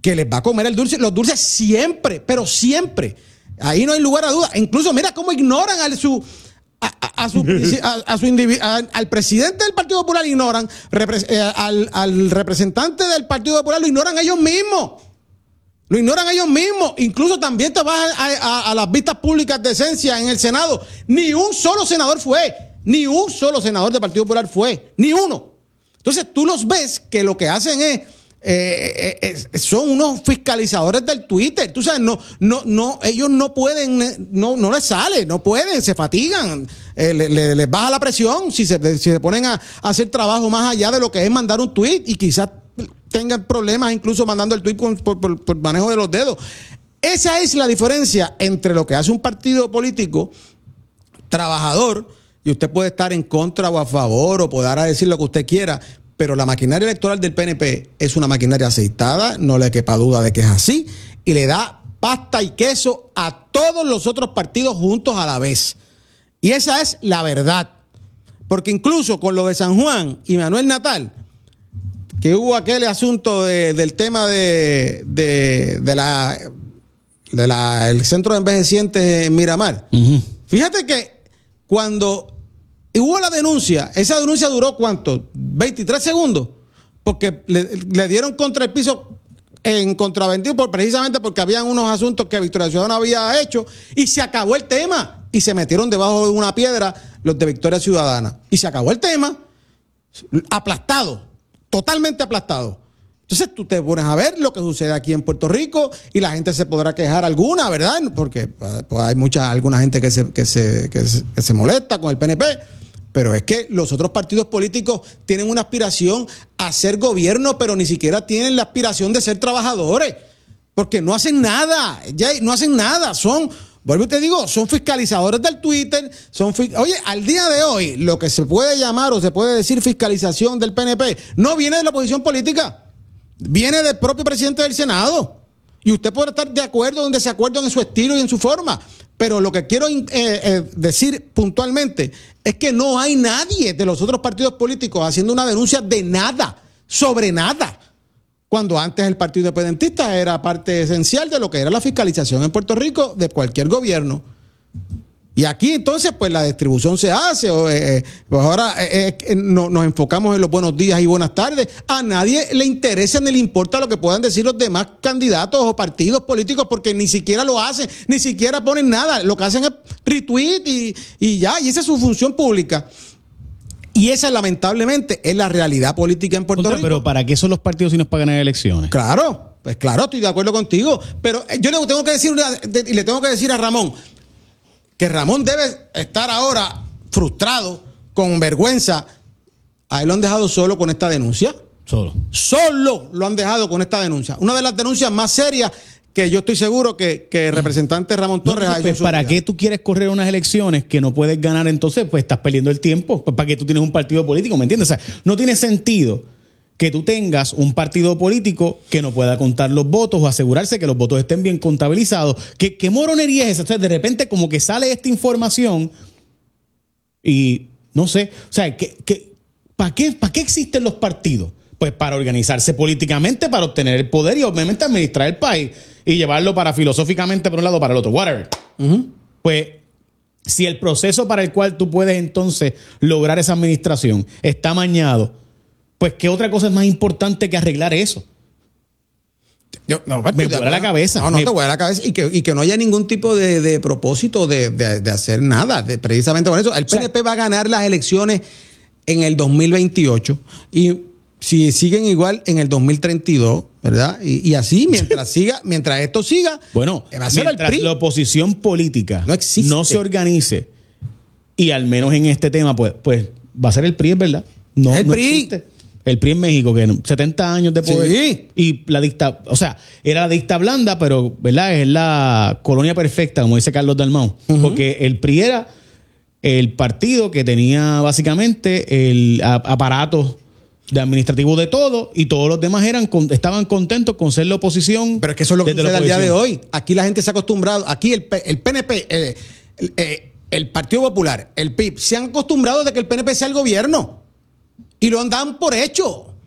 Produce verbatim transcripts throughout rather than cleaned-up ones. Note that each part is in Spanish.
que les va a comer el dulce, los dulces siempre, pero siempre. Ahí no hay lugar a duda. Incluso mira cómo ignoran a su... A, a, a su, a, a su a, al presidente del Partido Popular ignoran, repre, eh, al, al representante del Partido Popular lo ignoran ellos mismos. Lo ignoran ellos mismos. Incluso también te vas a, a, a las vistas públicas de esencia en el Senado. Ni un solo senador fue. Ni un solo senador del Partido Popular fue. Ni uno. Entonces tú los ves que lo que hacen es Eh, eh, eh, son unos fiscalizadores del Twitter. Tú sabes, no, no, no, ellos no pueden, no, no les sale, no pueden, se fatigan, eh, les le, le baja la presión si se, si se ponen a, a hacer trabajo más allá de lo que es mandar un tweet y quizás tengan problemas incluso mandando el tweet con, por, por, por manejo de los dedos. Esa es la diferencia entre lo que hace un partido político trabajador, y usted puede estar en contra o a favor o podrá decir lo que usted quiera, pero la maquinaria electoral del P N P es una maquinaria aceitada, no le quepa duda de que es así, y le da pasta y queso a todos los otros partidos juntos a la vez. Y esa es la verdad. Porque incluso con lo de San Juan y Manuel Natal, que hubo aquel asunto de, del tema de, de, de la de la el centro de envejecientes en Miramar. Uh-huh. Fíjate que cuando hubo la denuncia, esa denuncia duró ¿cuánto? veintitrés segundos, porque le, le dieron contra el piso en contravención por, precisamente porque habían unos asuntos que Victoria Ciudadana había hecho y se acabó el tema y se metieron debajo de una piedra los de Victoria Ciudadana y se acabó el tema, aplastado, totalmente aplastado. Entonces tú te pones a ver lo que sucede aquí en Puerto Rico y la gente se podrá quejar alguna, ¿verdad? Porque pues, hay mucha, alguna gente que se, que, se, que, se, que se molesta con el P N P. Pero es que los otros partidos políticos tienen una aspiración a ser gobierno, pero ni siquiera tienen la aspiración de ser trabajadores, porque no hacen nada, ya no hacen nada, son, vuelvo y te digo, son fiscalizadores del Twitter, son, oye, al día de hoy, lo que se puede llamar o se puede decir fiscalización del P N P, no viene de la oposición política, viene del propio presidente del Senado, y usted puede estar de acuerdo o en desacuerdo en su estilo y en su forma, pero lo que quiero eh, eh, decir puntualmente es que no hay nadie de los otros partidos políticos haciendo una denuncia de nada, sobre nada, cuando antes el Partido Independentista era parte esencial de lo que era la fiscalización en Puerto Rico de cualquier gobierno. Y aquí entonces pues la distribución se hace, o, eh, pues ahora eh, eh, no, nos enfocamos en los buenos días y buenas tardes. A nadie le interesa ni le importa lo que puedan decir los demás candidatos o partidos políticos porque ni siquiera lo hacen, ni siquiera ponen nada. Lo que hacen es retweet y, y ya, y esa es su función pública. Y esa lamentablemente es la realidad política en Puerto Contra, Rico. Pero ¿para qué son los partidos si no es para ganar elecciones? Claro, pues claro, estoy de acuerdo contigo. Pero yo le tengo que decir, y le tengo que decir a Ramón, que Ramón debe estar ahora frustrado, con vergüenza. A él lo han dejado solo con esta denuncia. Solo. Solo lo han dejado con esta denuncia. Una de las denuncias más serias que yo estoy seguro que, que el representante Ramón Torres no, ha pues, hecho. ¿Para qué tú quieres correr unas elecciones que no puedes ganar entonces? Pues estás perdiendo el tiempo. Pues, ¿para qué tú tienes un partido político? ¿Me entiendes? O sea, no tiene sentido que tú tengas un partido político que no pueda contar los votos o asegurarse que los votos estén bien contabilizados. ¿Qué, qué moronería es esa? Entonces, de repente, como que sale esta información y no sé, o sea, ¿qué, qué, ¿para qué, para qué existen los partidos? Pues para organizarse políticamente, para obtener el poder y obviamente administrar el país y llevarlo para filosóficamente por un lado para el otro, whatever. Uh-huh. Pues si el proceso para el cual tú puedes entonces lograr esa administración está amañado, pues ¿qué otra cosa es más importante que arreglar eso? Yo, no, me vuela la cabeza. No, no me... te vuela la cabeza. Y que, y que no haya ningún tipo de, de propósito de, de, de hacer nada. De, precisamente por eso. El P N P o sea, va a ganar las elecciones en el dos mil veintiocho. Y si siguen igual en el dos mil treinta y dos, ¿verdad? Y, y así, mientras siga, mientras esto siga, bueno, va a ser mientras el P R I. La oposición política no, existe. no se organice, y al menos en este tema, pues, pues va a ser el P R I, ¿verdad? No, el no P R I. existe. El P R I en México, que setenta años de poder. Sí. Y la dicta, o sea, era la dicta blanda, pero, ¿verdad? Es la colonia perfecta, como dice Carlos Dalmau. Uh-huh. Porque el P R I era el partido que tenía básicamente el aparato de administrativo de todo y todos los demás eran estaban contentos con ser la oposición. Pero es que eso es lo que sucede al día de hoy. Aquí la gente se ha acostumbrado, aquí el, el P N P, el, el, el, el Partido Popular, el P I B, se han acostumbrado de que el P N P sea el gobierno. Y lo dan por hecho.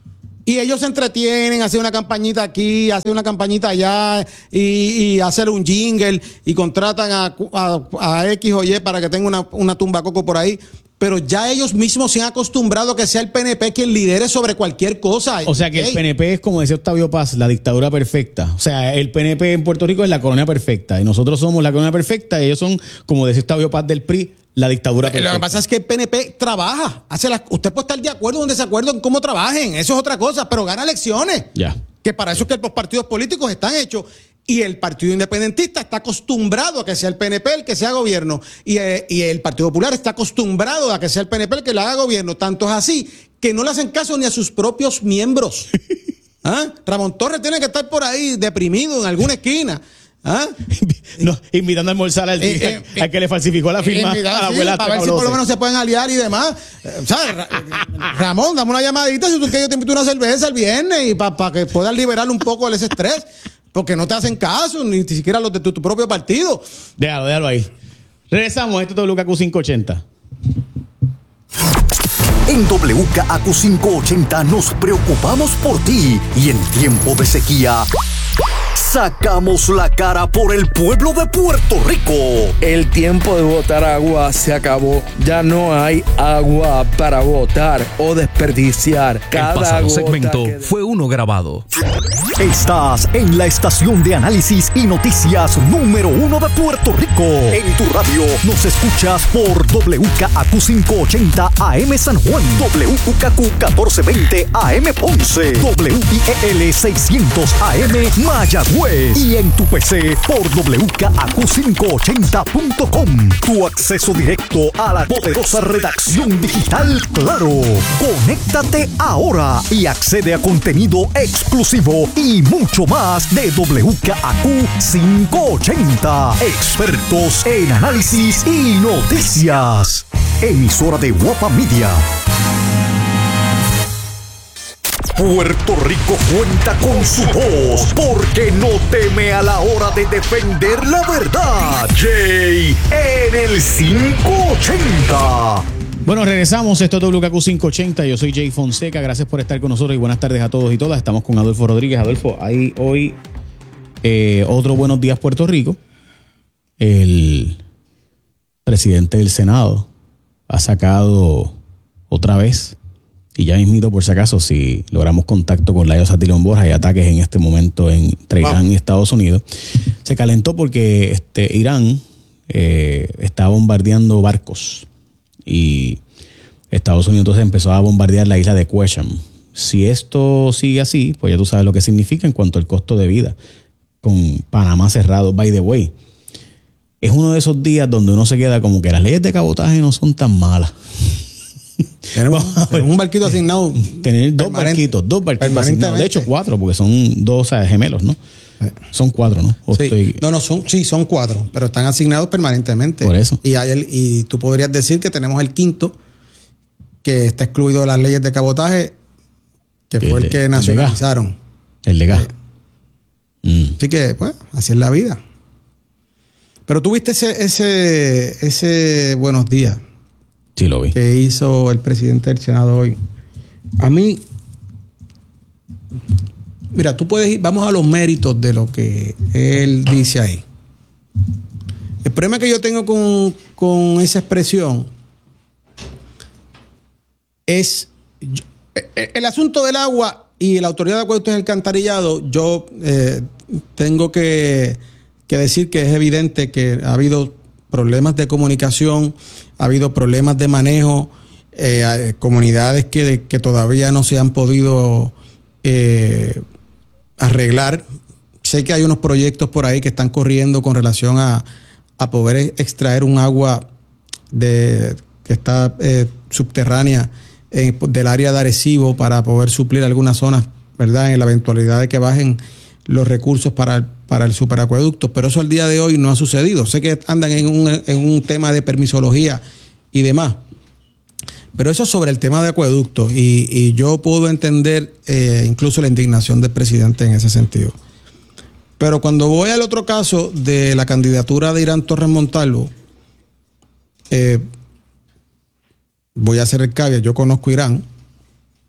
Y ellos se entretienen, hacen una campañita aquí, hacen una campañita allá y, y hacen un jingle y contratan a, a, a X o Y para que tenga una, una tumba coco por ahí. Pero ya ellos mismos se han acostumbrado a que sea el P N P quien lidere sobre cualquier cosa. O sea que Hey. el P N P es, como decía Octavio Paz, la dictadura perfecta. O sea, el P N P en Puerto Rico es la colonia perfecta y nosotros somos la colonia perfecta y ellos son, como decía Octavio Paz del P R I, la dictadura perfecta. Lo que pasa es que el P N P trabaja. Hace las, usted puede estar de acuerdo o en desacuerdo en cómo trabajen. Eso es otra cosa, pero gana elecciones. Ya. Que para eso es que los partidos políticos están hechos. Y el Partido Independentista está acostumbrado a que sea el P N P el que sea gobierno. Y, eh, y el Partido Popular está acostumbrado a que sea el P N P el que le haga gobierno. Tanto es así que no le hacen caso ni a sus propios miembros. ¿Ah? Ramón Torres tiene que estar por ahí deprimido en alguna esquina. ¿Ah? No, invitando a almorzar al, Eh, eh, al que le falsificó la firma Eh, mira, a la sí, abuela. para ver si por lo menos se pueden aliar y demás. Eh, ¿sabes? Ra- Ramón, dame una llamadita si tú quieres que yo te invito a una cerveza el viernes y para pa que puedas liberar un poco ese estrés. Porque no te hacen caso, ni siquiera los de tu, tu propio partido. Déjalo, déjalo ahí. Regresamos. Esto es W K Q quinientos ochenta. En W K A Q quinientos ochenta nos preocupamos por ti y en tiempo de sequía sacamos la cara por el pueblo de Puerto Rico. El tiempo de botar agua se acabó. Ya no hay agua para botar o desperdiciar. Cada El pasado gota segmento que- fue uno grabado. Estás en la estación de análisis y noticias número uno de Puerto Rico. En tu radio nos escuchas por W K A Q quinientos ochenta A M San Juan, W K Q catorce veinte A M Ponce, W I E L seiscientos A M Mayagüez y en tu P C por W K A Q quinientos ochenta punto com. Tu acceso directo a la poderosa redacción digital Claro. Conéctate ahora y accede a contenido exclusivo y mucho más de W K A Q quinientos ochenta. Expertos en análisis y noticias. Emisora de Guapa Media. Puerto Rico cuenta con su voz porque no teme a la hora de defender la verdad. Jay en el quinientos ochenta. Bueno, regresamos. Esto es W K Q quinientos ochenta. Yo soy Jay Fonseca. Gracias por estar con nosotros y buenas tardes a todos y todas. Estamos con Adolfo Rodríguez. Adolfo, hay hoy eh, otro Buenos Días Puerto Rico. El presidente del Senado ha sacado otra vez, y ya mismito por si acaso, si logramos contacto con Layo Satilón Borja, hay ataques en este momento entre Irán wow. y Estados Unidos. Se calentó porque este, Irán eh, está bombardeando barcos y Estados Unidos entonces empezó a bombardear la isla de Qeshm. Si esto sigue así, pues ya tú sabes lo que significa en cuanto al costo de vida, con Panamá cerrado. By the way, es uno de esos días donde uno se queda como que las leyes de cabotaje no son tan malas. Tenemos un barquito asignado. Tener dos barquitos, dos barquitos asignados. De hecho, cuatro, porque son dos, o sea, gemelos, ¿no? Son cuatro, ¿no? Sí. Estoy... No, no, son, sí, son cuatro, pero están asignados permanentemente. Por eso. Y, hay el, y tú podrías decir que tenemos el quinto, que está excluido de las leyes de cabotaje, que fue el, el que nacionalizaron. El de gas. Mm. Así que, pues, así es la vida. Pero tú viste ese, ese, ese buenos días. Sí, lo vi. Que hizo el presidente del Senado hoy. A mí, mira, tú puedes ir, vamos a los méritos de lo que él dice ahí. El problema que yo tengo con, con esa expresión es yo, el asunto del agua y la autoridad de acueductos y alcantarillado. Yo eh, tengo que, que decir que es evidente que ha habido problemas de comunicación, ha habido problemas de manejo, eh, comunidades que, que todavía no se han podido eh, arreglar. Sé que hay unos proyectos por ahí que están corriendo con relación a, a poder extraer un agua de, que está eh, subterránea eh, del área de Arecibo para poder suplir algunas zonas, ¿verdad? En la eventualidad de que bajen los recursos para el, para el superacueducto, pero eso al día de hoy no ha sucedido. Sé que andan en un, en un tema de permisología y demás, pero eso es sobre el tema de acueductos y, y yo puedo entender eh, incluso la indignación del presidente en ese sentido. Pero cuando voy al otro caso de la candidatura de Irán Torres Montalvo, eh, voy a hacer el caveat. Yo conozco a Irán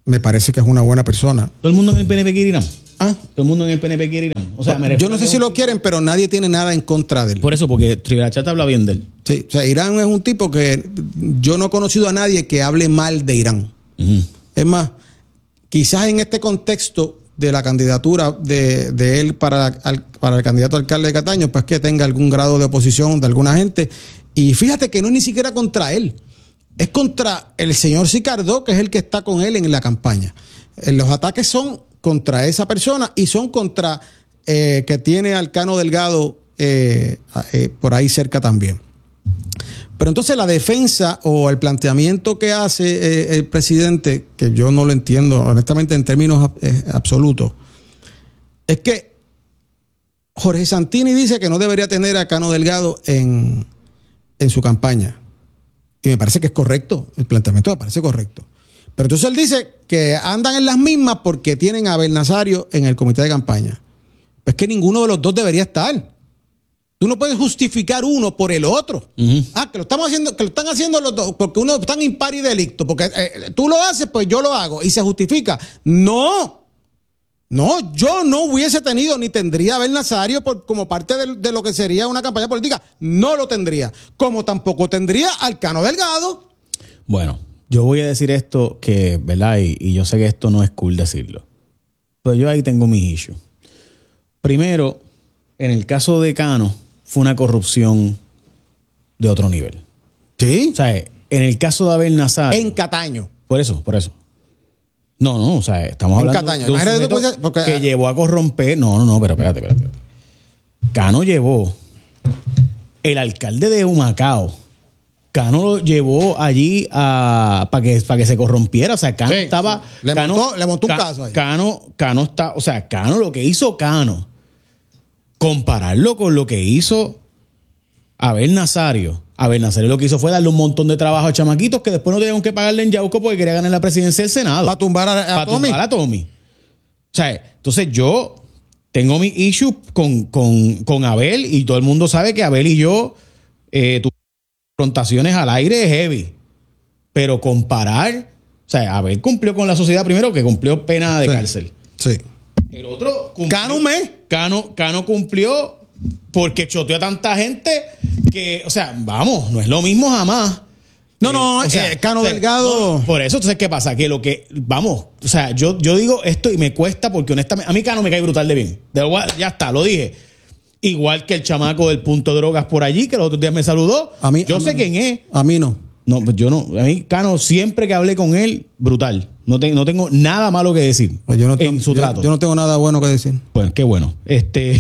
me parece que es una buena persona. Todo el mundo en el P N P quiere Irán. ¿Ah? Todo el mundo en el P N P quiere Irán. O sea, me Yo no sé si lo quieren, pero nadie tiene nada en contra de él. Por eso, porque Rivera Chat habla bien de él. Sí, o sea, Irán es un tipo que yo no he conocido a nadie que hable mal de Irán. Uh-huh. Es más, quizás en este contexto de la candidatura de, de él para, al, para el candidato alcalde de Cataño, pues que tenga algún grado de oposición de alguna gente. Y fíjate que no es ni siquiera contra él, es contra el señor Sicardó, que es el que está con él en la campaña. Eh, los ataques son contra esa persona y son contra eh, que tiene al Cano Delgado eh, eh, por ahí cerca también. Pero entonces la defensa o el planteamiento que hace eh, el presidente, que yo no lo entiendo honestamente en términos eh, absolutos, es que Jorge Santini dice que no debería tener a Cano Delgado en, en su campaña. Y me parece que es correcto, el planteamiento me parece correcto. Pero entonces él dice que andan en las mismas porque tienen a Abel Nazario en el comité de campaña. Pues que ninguno de los dos debería estar. Tú no puedes justificar uno por el otro. Uh-huh. Ah, que lo estamos haciendo, que lo están haciendo los dos, porque uno está en impar y delicto, porque eh, tú lo haces, pues yo lo hago, y se justifica. No, no, yo no hubiese tenido ni tendría a Abel Nazario por, como parte de, de lo que sería una campaña política. No lo tendría. Como tampoco tendría al Cano Delgado. Bueno, yo voy a decir esto que, ¿verdad? Y, y yo sé que esto no es cool decirlo. Pero yo ahí tengo mis issues. Primero, en el caso de Cano, fue una corrupción de otro nivel. ¿Sí? O sea, en el caso de Abel Nazario. En Cataño. Por eso, por eso. No, no, o sea, estamos en hablando Cataño. de un sujeto puedes, porque, que llevó a corromper. No, no, no, pero espérate, espérate. espérate. Cano llevó el alcalde de Humacao. Cano lo llevó allí a para que, para que se corrompiera. O sea, Cano sí, estaba. Sí. Le, Cano, montó, le montó un Ca, caso ahí. Cano, Cano está. O sea, Cano, lo que hizo Cano. Compararlo con lo que hizo Abel Nazario. Abel Nazario lo que hizo fue darle un montón de trabajo a chamaquitos que después no tenían que pagarle en Yauco porque quería ganar la presidencia del Senado. Para tumbar a, a Para Tommy. tumbar a Tommy. O sea, entonces yo tengo mi issue con, con, con Abel y todo el mundo sabe que Abel y yo eh, tuvimos confrontaciones al aire heavy. Pero comparar, o sea, Abel cumplió con la sociedad primero, que cumplió pena de sí, cárcel. Sí. El otro cumplió, Cano mes. Cano, Cano cumplió porque choteó a tanta gente que, o sea, vamos, no es lo mismo jamás. No, no, eh, o sea, eh, Cano o sea, Delgado. no, por eso, entonces, ¿qué pasa? Que lo que, vamos, o sea, yo, yo digo esto y me cuesta porque honestamente, a mí Cano me cae brutal de bien. De igual, ya está, lo dije. Igual que el chamaco del punto de drogas por allí, que los otros días me saludó. A mí, yo a sé mí, quién es. A mí no. No, pues yo no. A mí, Cano, siempre que hablé con él, brutal. No, te, no tengo nada malo que decir Pues yo no tengo, en su yo, trato. Yo no tengo nada bueno que decir. Bueno, qué bueno. Este.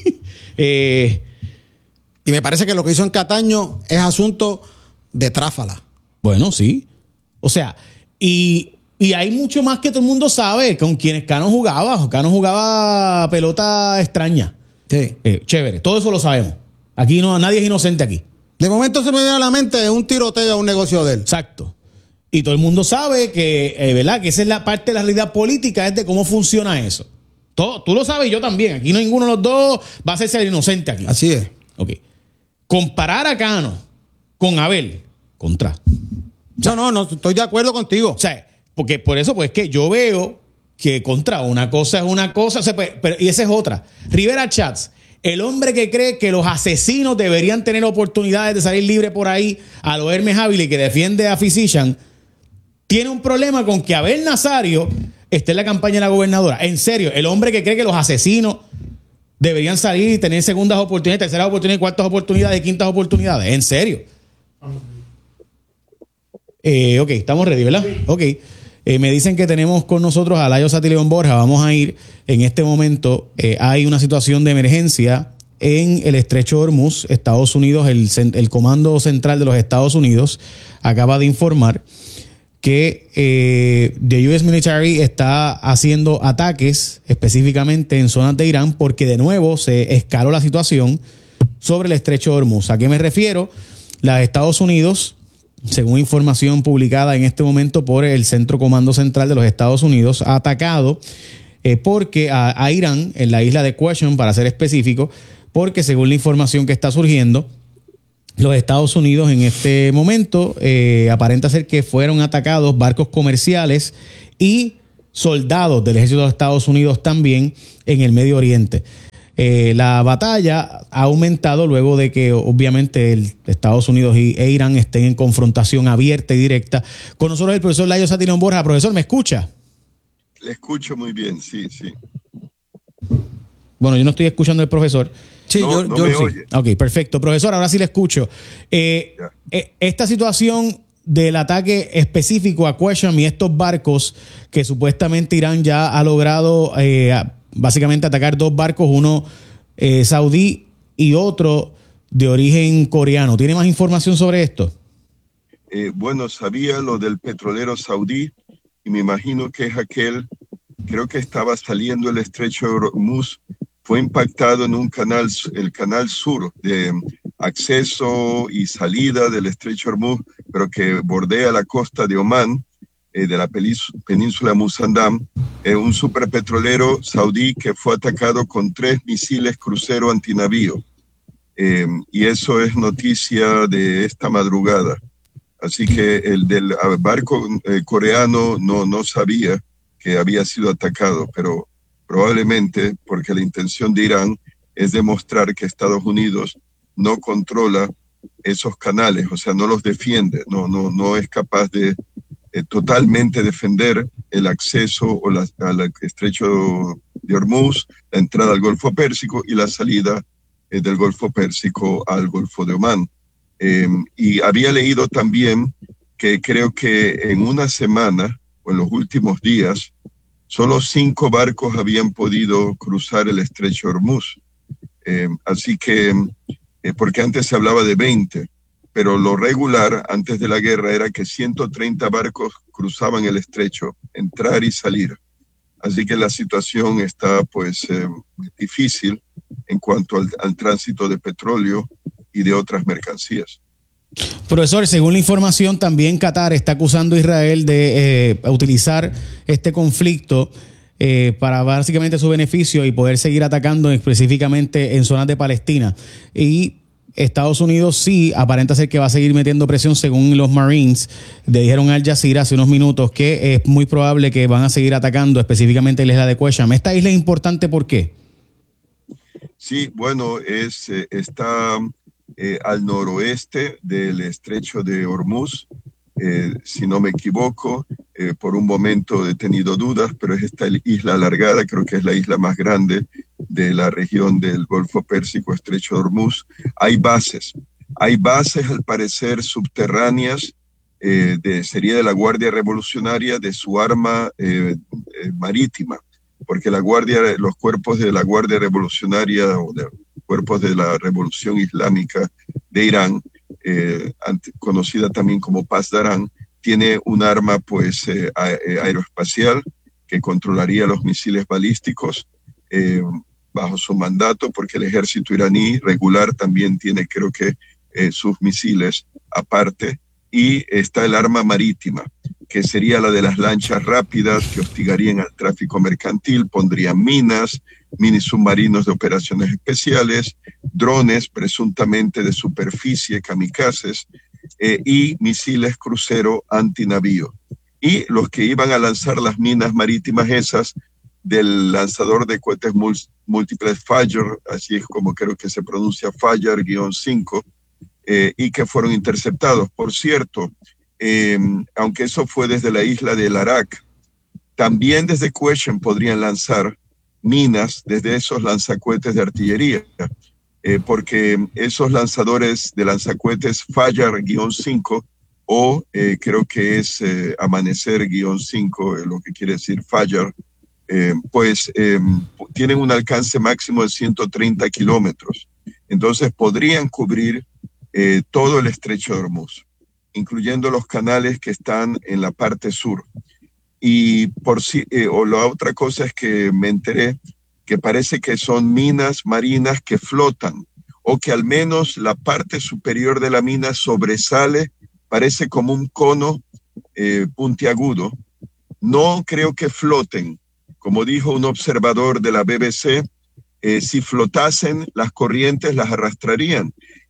eh, y me parece que lo que hizo en Cataño es asunto de tráfala. Bueno, sí. O sea, y, y hay mucho más que todo el mundo sabe con quienes Cano jugaba. Cano jugaba pelota extraña. Sí. Eh, chévere. Todo eso lo sabemos. Aquí no, nadie es inocente aquí. De momento se me viene a la mente un tiroteo a un negocio de él. Exacto. Y todo el mundo sabe que, eh, ¿verdad? Que esa es la parte de la realidad política, es de cómo funciona eso. Todo, tú lo sabes y yo también. Aquí no ninguno de los dos va a hacerse el inocente aquí. Así es. Ok. Comparar a Cano con Abel, contra. No, no, no, estoy de acuerdo contigo. O sea, porque por eso, pues que yo veo que contra una cosa es una cosa, o sea, pues, pero, y esa es otra. Rivera Chats, el hombre que cree que los asesinos deberían tener oportunidades de salir libre por ahí a lo Hermes Ávila y que defiende a Physician, tiene un problema con que Abel Nazario esté en la campaña de la gobernadora. En serio, el hombre que cree que los asesinos deberían salir y tener segundas oportunidades, terceras oportunidades, cuartas oportunidades, quintas oportunidades. En serio. Eh, ok, estamos ready, ¿verdad? Ok. Eh, me dicen que tenemos con nosotros a Layo Satileón Borja. Vamos a ir en este momento. Eh, hay una situación de emergencia en el estrecho de Hormuz, Estados Unidos. El, el Comando Central de los Estados Unidos acaba de informar que eh, the U S Military está haciendo ataques específicamente en zonas de Irán porque de nuevo se escaló la situación sobre el estrecho de Hormuz. ¿A qué me refiero? Los Estados Unidos, según información publicada en este momento por el Centro Comando Central de los Estados Unidos, ha atacado eh, porque a, a Irán, en la isla de Qasem, para ser específico, porque según la información que está surgiendo, los Estados Unidos en este momento eh, aparenta ser que fueron atacados barcos comerciales y soldados del ejército de los Estados Unidos también en el Medio Oriente. Eh, la batalla ha aumentado luego de que obviamente el Estados Unidos y, e Irán estén en confrontación abierta y directa. Con nosotros el profesor Layo Satinón Borja. Profesor, ¿me escucha? Le escucho muy bien, sí, sí. Bueno, yo no estoy escuchando al profesor. Sí, no, yo, no yo me sí. oye. Ok, perfecto. Profesor, ahora sí le escucho. Eh, eh, esta situación del ataque específico a Qasem y estos barcos que supuestamente Irán ya ha logrado eh, básicamente atacar dos barcos, uno eh, saudí y otro de origen coreano. ¿Tiene más información sobre esto? Eh, bueno, sabía lo del petrolero saudí y me imagino que es aquel, creo que estaba saliendo el estrecho de Hormuz, fue impactado en un canal, el canal sur de acceso y salida del estrecho de Hormuz, pero que bordea la costa de Omán, eh, de la península Musandam, eh, un superpetrolero saudí que fue atacado con tres misiles crucero antinavío. Eh, y eso es noticia de esta madrugada. Así que el del barco eh, coreano no, no sabía que había sido atacado, pero probablemente porque la intención de Irán es demostrar que Estados Unidos no controla esos canales, o sea, no los defiende, no, no, no es capaz de eh, totalmente defender el acceso o la, al estrecho de Hormuz, la entrada al Golfo Pérsico y la salida eh, del Golfo Pérsico al Golfo de Omán. Eh, y había leído también que creo que en una semana o en los últimos días solo cinco barcos habían podido cruzar el estrecho de Hormuz. Eh, así que, eh, porque antes se hablaba de veinte, pero lo regular antes de la guerra era que ciento treinta barcos cruzaban el estrecho, entrar y salir. Así que la situación está pues eh, difícil en cuanto al, al tránsito de petróleo y de otras mercancías. Profesor, según la información, también Qatar está acusando a Israel de eh, utilizar este conflicto eh, para básicamente su beneficio y poder seguir atacando específicamente en zonas de Palestina. Y Estados Unidos sí aparenta ser que va a seguir metiendo presión, según los Marines. Le dijeron a Al Jazeera hace unos minutos que es muy probable que van a seguir atacando específicamente la isla de Qasem. ¿Esta isla es importante por qué? Sí, bueno, es, eh, está eh, al noroeste del estrecho de Hormuz, eh, si no me equivoco. Eh, por un momento he tenido dudas, pero es esta isla alargada, creo que es la isla más grande de la región del Golfo Pérsico, estrecho de Hormuz. Hay bases, hay bases al parecer subterráneas, eh, de, sería de la Guardia Revolucionaria, de su arma eh, eh, marítima, porque la guardia, los cuerpos de la Guardia Revolucionaria o de cuerpos de la Revolución Islámica de Irán, eh, conocida también como Pasdaran, tiene un arma pues eh, aeroespacial que controlaría los misiles balísticos eh, bajo su mandato, porque el ejército iraní regular también tiene, creo que, eh, sus misiles aparte, y está el arma marítima, que sería la de las lanchas rápidas que hostigarían al tráfico mercantil, pondrían minas, mini submarinos de operaciones especiales, drones presuntamente de superficie, kamikazes, eh, y misiles crucero antinavío. Y los que iban a lanzar las minas marítimas esas del lanzador de cohetes múltiples Fajr, así es como creo que se pronuncia, Fajr cinco, eh, y que fueron interceptados. Por cierto, eh, aunque eso fue desde la isla del Arak, también desde Qasem podrían lanzar minas desde esos lanzacohetes de artillería, eh, porque esos lanzadores de lanzacohetes Fajr cinco, o eh, creo que es eh, Amanecer cinco, eh, lo que quiere decir Fajr, eh, pues eh, tienen un alcance máximo de ciento treinta kilómetros. Entonces podrían cubrir eh, todo el estrecho de Hormuz, incluyendo los canales que están en la parte sur. Y por si, eh, o la otra cosa es que me enteré que parece que son minas marinas que flotan, o que al menos la parte superior de la mina sobresale, parece como un cono eh, puntiagudo. No creo que floten, como dijo un observador de la B B C, eh, si flotasen las corrientes las arrastrarían.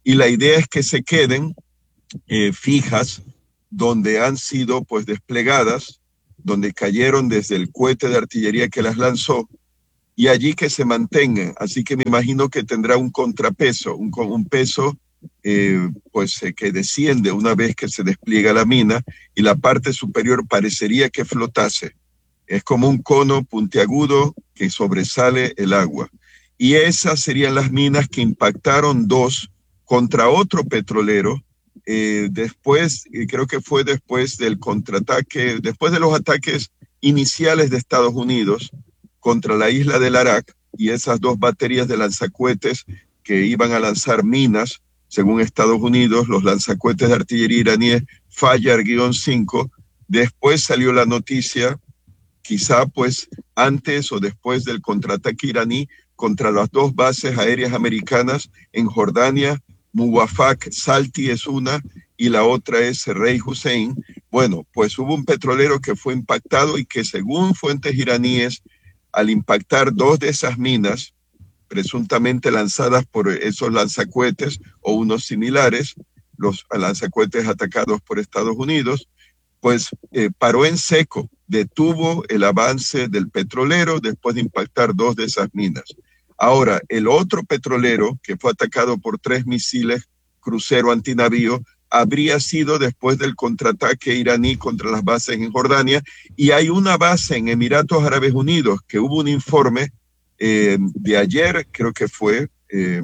y la idea es que se queden eh, fijas donde han sido pues desplegadas, donde cayeron desde el cohete de artillería que las lanzó, y allí que se mantengan. Así que me imagino que tendrá un contrapeso, un, un peso eh, pues eh, que desciende una vez que se despliega la mina, y la parte superior parecería que flotase. Es como un cono puntiagudo que sobresale el agua. Y esas serían las minas que impactaron dos contra otro petrolero, eh, después, y creo que fue después del contraataque, después de los ataques iniciales de Estados Unidos contra la isla del Arak, y esas dos baterías de lanzacohetes que iban a lanzar minas, según Estados Unidos, los lanzacohetes de artillería iraníes Fayar cinco. Después salió la noticia, quizá pues antes o después del contraataque iraní contra las dos bases aéreas americanas en Jordania, Muwafaq Salti es una y la otra es Rey Hussein. Bueno, pues hubo un petrolero que fue impactado y que según fuentes iraníes, al impactar dos de esas minas, presuntamente lanzadas por esos lanzacohetes o unos similares, los lanzacohetes atacados por Estados Unidos, pues eh, paró en seco, detuvo el avance del petrolero después de impactar dos de esas minas. Ahora, el otro petrolero que fue atacado por tres misiles crucero antinavío habría sido después del contraataque iraní contra las bases en Jordania, y hay una base en Emiratos Árabes Unidos que hubo un informe eh, de ayer, creo que fue, eh,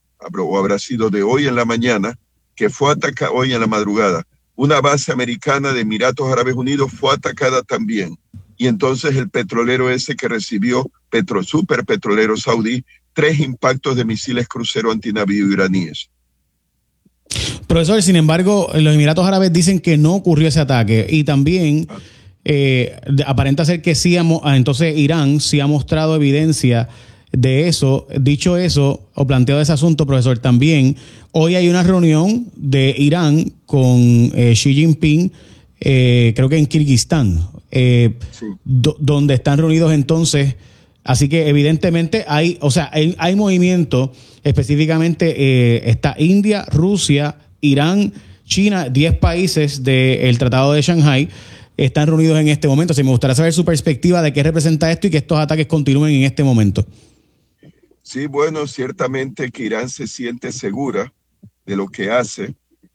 o habrá sido de hoy en la mañana, que fue atacada hoy en la madrugada. Una base americana de Emiratos Árabes Unidos fue atacada también. Y entonces el petrolero ese que recibió, petro, super petrolero saudí, tres impactos de misiles crucero antinavío iraníes. Profesor, sin embargo, los Emiratos Árabes dicen que no ocurrió ese ataque, y también eh, aparenta ser que sí, ha, entonces Irán sí ha mostrado evidencia de eso. Dicho eso, o planteado ese asunto, profesor, también hoy hay una reunión de Irán con eh, Xi Jinping, eh, creo que en Kirguistán, eh, sí. do, donde están reunidos entonces. Así que evidentemente hay, o sea, hay, hay movimiento, específicamente eh, está India, Rusia, Irán, China, diez países del Tratado de Shanghái están reunidos en este momento. Así que me gustaría saber su perspectiva de qué representa esto y que estos ataques continúen en este momento. Sí, bueno, ciertamente que Irán se siente segura de lo que hace,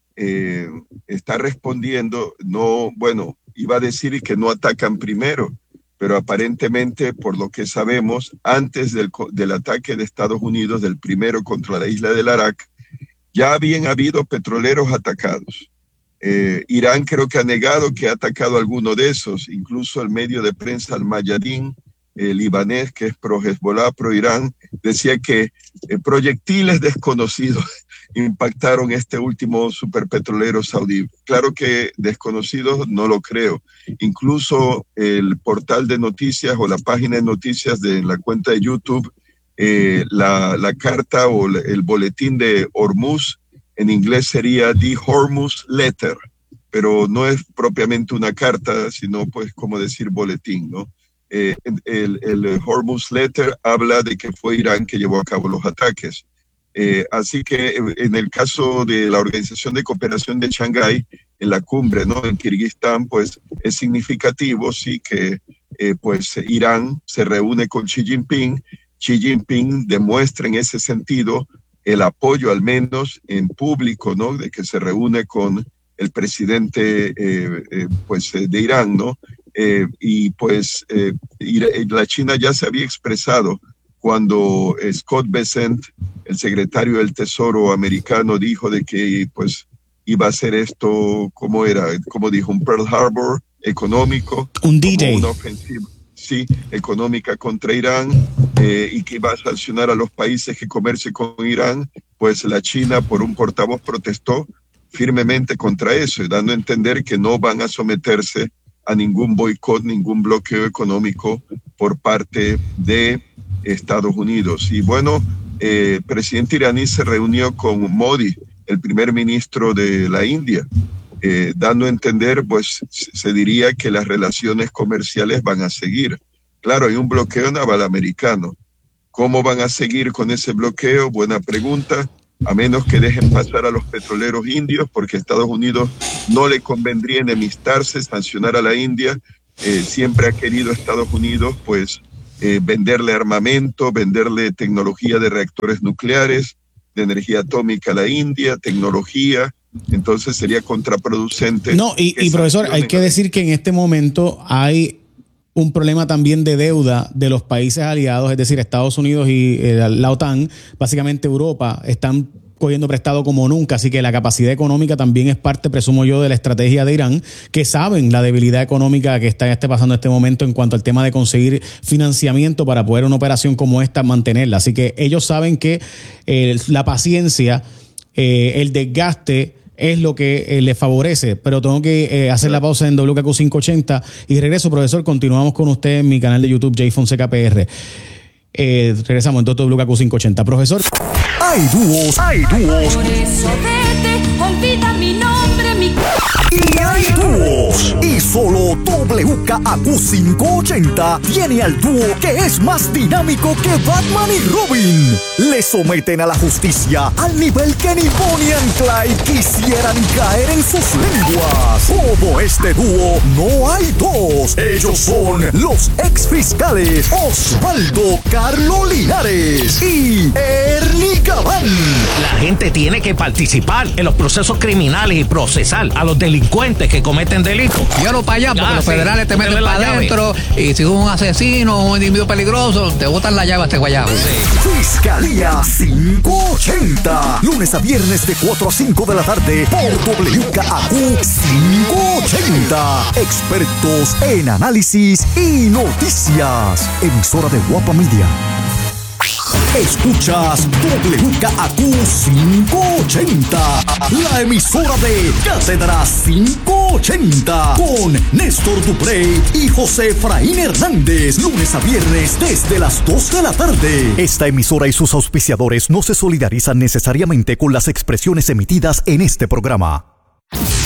eh, está respondiendo, no, bueno, iba a decir que no atacan primero, pero aparentemente, por lo que sabemos, antes del, del ataque de Estados Unidos, del primero contra la isla del Arak, ya habían habido petroleros atacados. Eh, Irán creo que ha negado que ha atacado alguno de esos, incluso el medio de prensa Al Mayadin, el libanés, que es pro-Hezbollah, pro-Irán, decía que eh, proyectiles desconocidos impactaron este último superpetrolero saudí. Claro que desconocidos no lo creo. Incluso el portal de noticias o la página de noticias de la cuenta de YouTube, eh, la, la carta o el boletín de Hormuz, en inglés sería The Hormuz Letter, pero no es propiamente una carta, sino pues como decir boletín, ¿no? Eh, el, el Hormuz Letter habla de que fue Irán que llevó a cabo los ataques. Eh, así que en el caso de la Organización de Cooperación de Shanghái, en la cumbre, ¿no?, en Kirguistán, pues es significativo, sí, que eh, pues Irán se reúne con Xi Jinping. Xi Jinping demuestra en ese sentido el apoyo, al menos en público, ¿no?, de que se reúne con el presidente eh, eh, pues, de Irán, ¿no? Eh, y pues eh, la China ya se había expresado cuando Scott Bessent, el secretario del Tesoro americano, dijo de que pues iba a ser esto, como era, como dijo, un Pearl Harbor económico, un D Day, una ofensiva, sí, económica contra Irán, eh, y que iba a sancionar a los países que comercien con Irán. Pues la China, por un portavoz, protestó firmemente contra eso, y dando a entender que no van a someterse a ningún boicot, ningún bloqueo económico por parte de Estados Unidos. Y bueno, eh, el presidente iraní se reunió con Modi, el primer ministro de la India, eh, dando a entender, pues se diría que las relaciones comerciales van a seguir. Claro, hay un bloqueo naval americano. ¿Cómo van a seguir con ese bloqueo? Buena pregunta. a menos que dejen pasar a los petroleros indios, porque a Estados Unidos no le convendría enemistarse, sancionar a la India. Eh, siempre ha querido Estados Unidos pues eh, venderle armamento, venderle tecnología de reactores nucleares, de energía atómica a la India, tecnología. Entonces sería contraproducente. No, y, y profesor, hay que decir que en este momento hay un problema también de deuda de los países aliados, es decir, Estados Unidos y eh, la OTAN, básicamente Europa, están cogiendo prestado como nunca, así que la capacidad económica también es parte, presumo yo, de la estrategia de Irán, que saben la debilidad económica que está este pasando en este momento en cuanto al tema de conseguir financiamiento para poder una operación como esta mantenerla. Así que ellos saben que eh, la paciencia, eh, el desgaste es lo que eh, les favorece, pero tengo que eh, hacer la pausa en W K Q quinientos ochenta y regreso, profesor, continuamos con usted en mi canal de YouTube, Jay Fonseca P R. Eh, regresamos en W K Q quinientos ochenta. Profesor. Hay dúos, hay dúos. Por eso vete, olvida mi nombre, mi... Y hay dúos. Y solo W K Q quinientos ochenta tiene al dúo que es más dinámico que Batman y Robin. Le someten a la justicia al nivel que ni Bonnie and Clyde quisieran caer en sus lenguas. Como este dúo, no hay dos. Ellos son los ex fiscales Osvaldo Carlo Linares y Ernie Gabán. La gente tiene que participar en los procesos criminales y procesar a los delincuentes que cometen delitos. Llévalo para allá porque Ah, los sí. federales te meten Métele la para adentro y si es un asesino o un individuo peligroso, te botan la llave a este guayabo. Fiscalía quinientos ochenta. Lunes a viernes de cuatro a cinco de la tarde por W K Q quinientos ochenta. Expertos en análisis y noticias. Emisora de Guapa Media. Escuchas W K Q quinientos ochenta, la emisora de Cátedra quinientos ochenta, con Néstor Duprey y José Efraín Hernández, lunes a viernes desde las dos de la tarde. Esta emisora y sus auspiciadores no se solidarizan necesariamente con las expresiones emitidas en este programa.